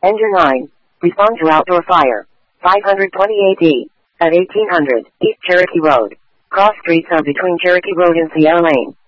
Engine 9. Respond to outdoor fire. 528E. At 1800 East Cherokee Road. Cross streets are between Cherokee Road and Sierra Lane.